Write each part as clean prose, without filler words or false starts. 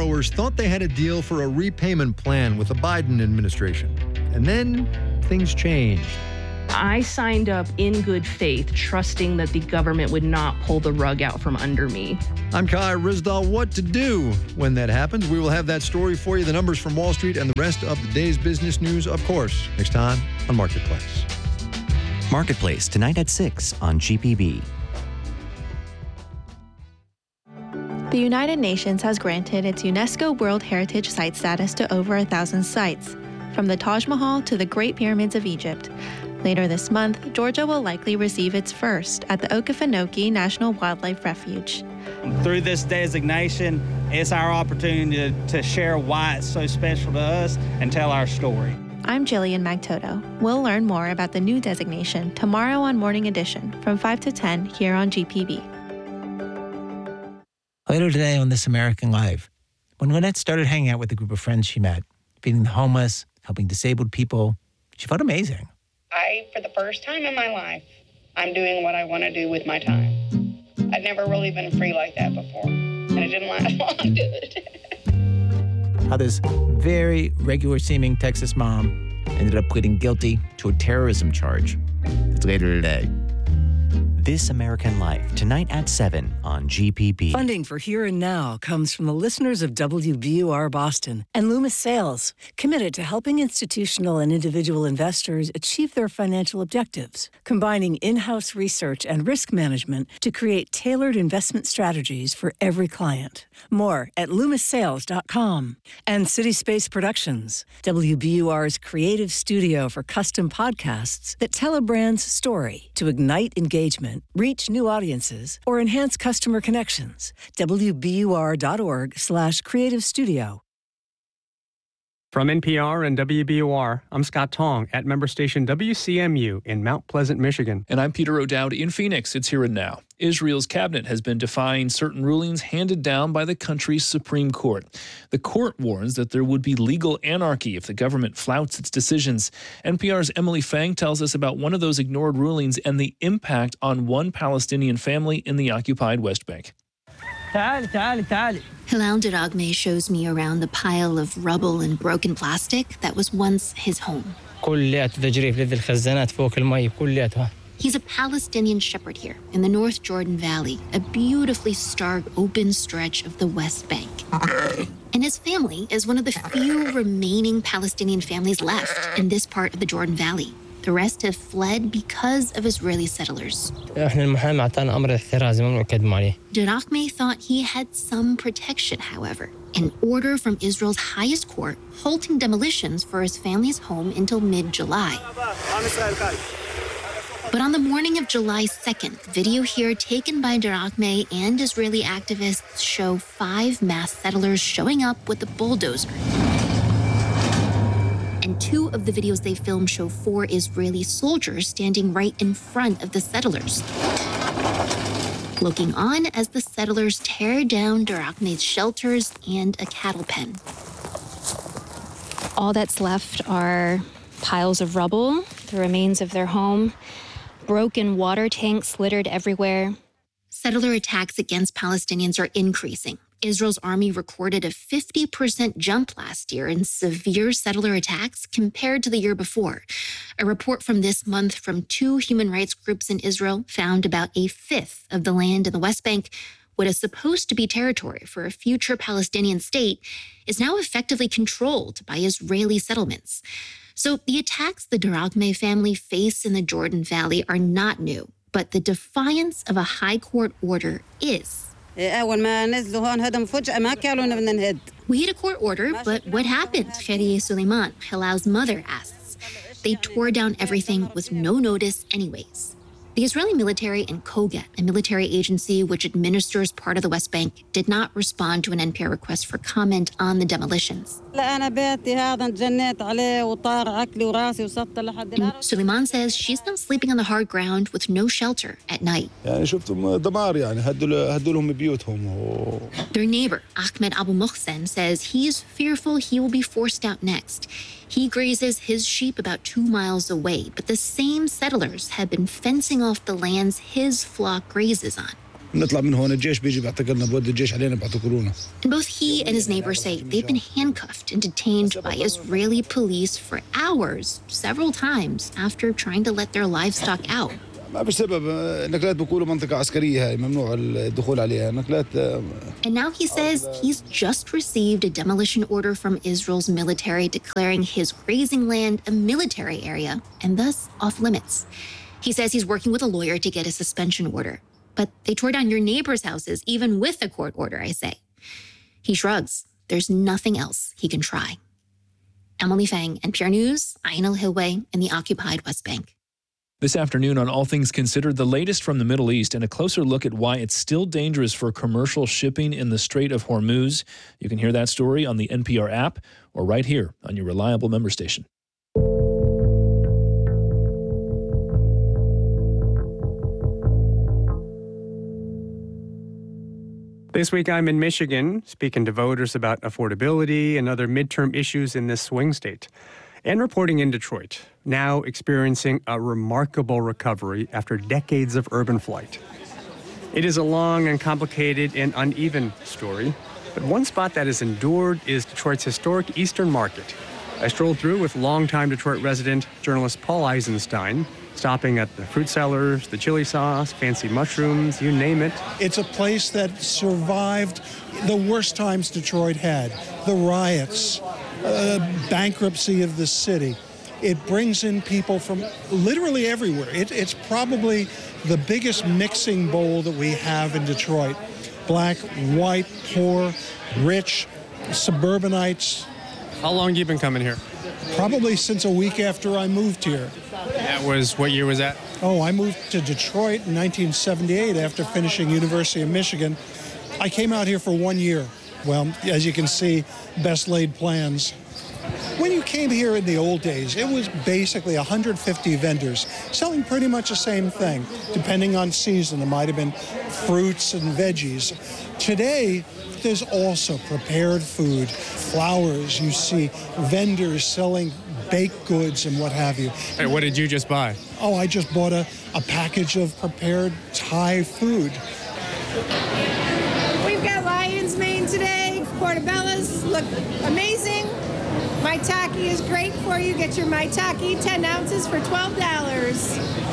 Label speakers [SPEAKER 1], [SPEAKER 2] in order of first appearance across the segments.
[SPEAKER 1] borrowers thought they had a deal for a repayment plan with the Biden administration. And then things changed.
[SPEAKER 2] I signed up in good faith, trusting that the government would not pull the rug out from under me.
[SPEAKER 1] I'm Kai Ryssdal. What to do when that happens? We will have that story for you, the numbers from Wall Street, and the rest of the day's business news, of course, next time on Marketplace.
[SPEAKER 3] Marketplace, tonight at 6 on GPB.
[SPEAKER 4] The United Nations has granted its UNESCO World Heritage Site status to over 1,000 sites, from the Taj Mahal to the Great Pyramids of Egypt. Later this month, Georgia will likely receive its first at the Okefenokee National Wildlife Refuge.
[SPEAKER 5] Through this designation, it's our opportunity to share why it's so special to us and tell our story.
[SPEAKER 4] I'm Jillian Magtoto. We'll learn more about the new designation tomorrow on Morning Edition from 5 to 10 here on GPB.
[SPEAKER 6] Later today on This American Life, when Lynette started hanging out with a group of friends she met, feeding the homeless, helping disabled people, she felt amazing.
[SPEAKER 7] For the first time in my life, I'm doing what I want to do with my time. I'd never really been free like that before, and it didn't last long, did it?
[SPEAKER 6] How this very regular-seeming Texas mom ended up pleading guilty to a terrorism charge. It's later today.
[SPEAKER 3] This American Life, tonight at 7 on GPB.
[SPEAKER 8] Funding for Here and Now comes from the listeners of WBUR Boston and Loomis Sales, committed to helping institutional and individual investors achieve their financial objectives, combining in-house research and risk management to create tailored investment strategies for every client. More at LoomisSales.com. And City Space Productions, WBUR's creative studio for custom podcasts that tell a brand's story to ignite engagement, reach new audiences, or enhance customer connections. WBUR.org/creative studio.
[SPEAKER 9] From NPR and WBUR, I'm Scott Tong at member station WCMU in Mount Pleasant, Michigan.
[SPEAKER 10] And I'm Peter O'Dowd in Phoenix. It's Here and Now. Israel's cabinet has been defying certain rulings handed down by the country's Supreme Court. The court warns that there would be legal anarchy if the government flouts its decisions. NPR's Emily Fang tells us about one of those ignored rulings and the impact on one Palestinian family in the occupied West Bank.
[SPEAKER 11] Hilal Daraghmeh shows me around the pile of rubble and broken plastic that was once his home. He's a Palestinian shepherd here in the North Jordan Valley, a beautifully starred open stretch of the West Bank. And his family is one of the few remaining Palestinian families left in this part of the Jordan Valley. The rest have fled because of Israeli settlers. Daraghmeh thought he had some protection, however. An order from Israel's highest court halting demolitions for his family's home until mid-July. But on the morning of July 2nd, video here taken by Daraghmeh and Israeli activists show 5 mass settlers showing up with a bulldozer. And 2 of the videos they filmed show 4 Israeli soldiers standing right in front of the settlers, looking on as the settlers tear down Daraghmeh's shelters and a cattle pen.
[SPEAKER 12] All that's left are piles of rubble, the remains of their home, broken water tanks littered everywhere.
[SPEAKER 11] Settler attacks against Palestinians are increasing. Israel's army recorded a 50% jump last year in severe settler attacks compared to the year before. A report from this month from 2 human rights groups in Israel found about 1/5 of the land in the West Bank, what is supposed to be territory for a future Palestinian state, is now effectively controlled by Israeli settlements. So the attacks the Daraghmeh family face in the Jordan Valley are not new, but the defiance of a high court order is. We had a court order, but what happened? Khairie Suleiman, Hilal's mother, asks. They tore down everything with no notice anyways. The Israeli military and Kogat, a military agency which administers part of the West Bank, did not respond to an NPR request for comment on the demolitions. And Suleiman says she's now sleeping on the hard ground with no shelter at night. Their neighbor, Ahmed Abu Mohsen, says he's fearful he will be forced out next. He grazes his sheep about 2 miles away, but the same settlers have been fencing off the lands his flock grazes on.
[SPEAKER 13] نطلع من هون الجيش بيجي بيعتقلنا بودي الجيش علينا بيعتقلونا.
[SPEAKER 11] And both he and his neighbors say they've been handcuffed and detained by Israeli police for hours, several times, after trying to let their livestock out.
[SPEAKER 13] ما بسبب نقلات بيقولوا منطقة عسكرية هاي ممنوع الدخول عليها نقلات.
[SPEAKER 11] And now he says he's just received a demolition order from Israel's military declaring his grazing land a military area and thus off limits. He says he's working with a lawyer to get a suspension order. But they tore down your neighbors' houses, even with a court order, I say. He shrugs. There's nothing else he can try. Emily Fang, NPR News, Ain al-Hilweh in the occupied West Bank.
[SPEAKER 10] This afternoon on All Things Considered, the latest from the Middle East and a closer look at why it's still dangerous for commercial shipping in the Strait of Hormuz. You can hear that story on the NPR app or right here on your reliable member station.
[SPEAKER 9] This week, I'm in Michigan, speaking to voters about affordability and other midterm issues in this swing state. And reporting in Detroit, now experiencing a remarkable recovery after decades of urban flight. It is a long and complicated and uneven story, but one spot that has endured is Detroit's historic Eastern Market. I strolled through with longtime Detroit resident journalist Paul Eisenstein, stopping at the fruit sellers, the chili sauce, fancy mushrooms, you name it.
[SPEAKER 14] It's a place that survived the worst times Detroit had, the riots, bankruptcy of the city. It brings in people from literally everywhere. It's probably the biggest mixing bowl that we have in Detroit. Black, white, poor, rich, suburbanites.
[SPEAKER 9] How long have you been coming here?
[SPEAKER 14] Probably since a week after I moved here.
[SPEAKER 9] That was, what year was that?
[SPEAKER 14] Oh, I moved to Detroit in 1978 after finishing University of Michigan. I came out here for 1 year. Well, as you can see, best laid plans. When you came here in the old days, it was basically 150 vendors selling pretty much the same thing. Depending on season, it might have been fruits and veggies. Today, there's also prepared food, flowers. You see vendors selling baked goods and what have you.
[SPEAKER 9] Hey, what did you just buy?
[SPEAKER 14] Oh, I just bought a package of prepared Thai food.
[SPEAKER 15] We've got lion's mane today. Portobello's look amazing. Maitake is great for you. Get your maitake, 10 ounces for $12.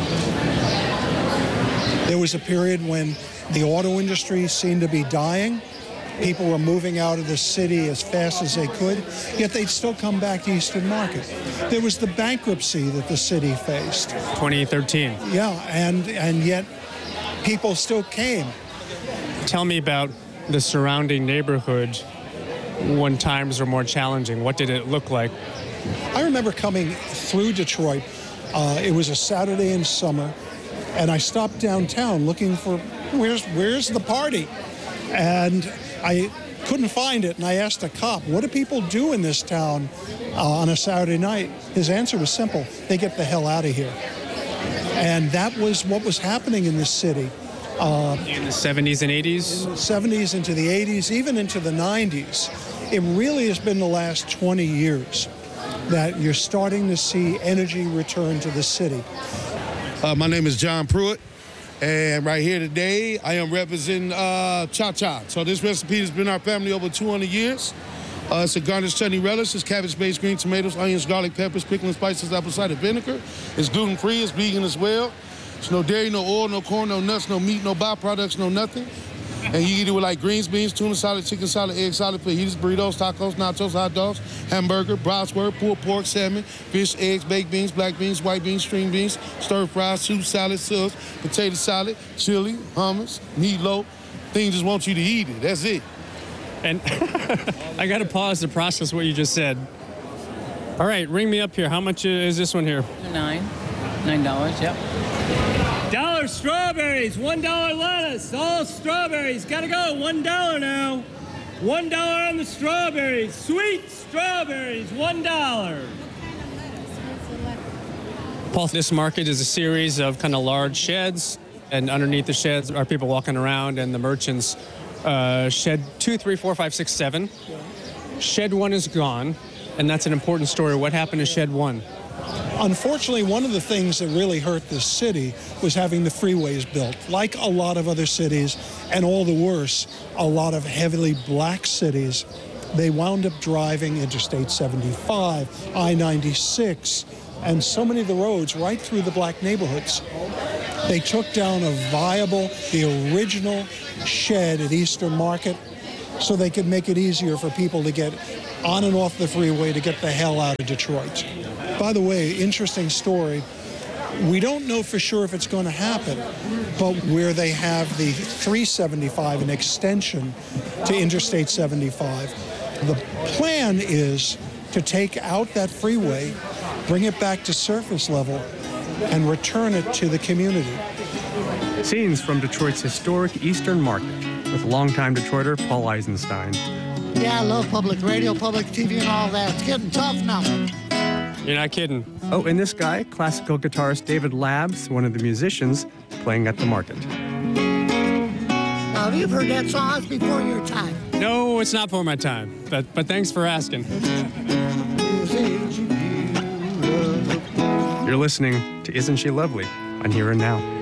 [SPEAKER 14] There was a period when the auto industry seemed to be dying. People were moving out of the city as fast as they could, yet they'd still come back to Eastern Market. There was the bankruptcy that the city faced.
[SPEAKER 9] 2013.
[SPEAKER 14] Yeah, and yet people still came.
[SPEAKER 9] Tell me about the surrounding neighborhood when times were more challenging. What did it look like?
[SPEAKER 14] I remember coming through Detroit. It was a Saturday in summer, and I stopped downtown looking for where's the party? And I couldn't find it, and I asked a cop, what do people do in this town on a Saturday night? His answer was simple: they get the hell out of here. And that was what was happening in this city.
[SPEAKER 9] In the 70s and 80s?
[SPEAKER 14] 70s into the 80s, even into the 90s. It really has been the last 20 years that you're starting to see energy return to the city.
[SPEAKER 16] My name is John Pruitt, and right here today, I am representing Cha Cha. So this recipe has been in our family over 200 years. It's a garnished chutney relish. It's cabbage-based green tomatoes, onions, garlic, peppers, pickling spices, apple cider vinegar. It's gluten-free. It's vegan as well. There's no dairy, no oil, no corn, no nuts, no meat, no byproducts, no nothing. And you eat it with like greens, beans, tuna salad, chicken salad, egg salad, fajitas, burritos, tacos, nachos, hot dogs, hamburger, bratwurst, pulled pork, salmon, fish, eggs, baked beans, black beans, white beans, string beans, stir fry, soup, salad, sauce, potato salad, chili, hummus, meatloaf. Things just want you to eat it. That's it.
[SPEAKER 9] And I got to pause to process what you just said. All right, ring me up here. How much is this one here?
[SPEAKER 17] $9, yep. $1 strawberries, $1 lettuce, all strawberries. Gotta go, $1 now. $1 on the strawberries, sweet strawberries, $1.
[SPEAKER 9] Paul, this market is a series of kind of large sheds, and underneath the sheds are people walking around, and the merchants. Shed 2, 3, 4, 5, 6, 7. Shed 1 is gone, and that's an important story. What happened to Shed 1?
[SPEAKER 14] Unfortunately, one of the things that really hurt this city was having the freeways built. Like a lot of other cities, and all the worse, a lot of heavily black cities, they wound up driving Interstate 75, I-96, and so many of the roads right through the black neighborhoods. They took down the original shed at Eastern Market, so they could make it easier for people to get on and off the freeway to get the hell out of Detroit. By the way, interesting story. We don't know for sure if it's going to happen, but where they have the 375, an extension to Interstate 75, the plan is to take out that freeway, bring it back to surface level, and return it to the community.
[SPEAKER 9] Scenes from Detroit's historic Eastern Market with longtime Detroiter Paul Eisenstein.
[SPEAKER 18] Yeah, I love public radio, public TV, and all that. It's getting tough now.
[SPEAKER 9] You're not kidding. Oh, and this guy, classical guitarist David Labs, one of the musicians playing at the market.
[SPEAKER 18] Now, have you heard that song? It's before your time.
[SPEAKER 19] No, it's not for my time, but thanks for asking.
[SPEAKER 9] You're listening to Isn't She Lovely on Here and Now.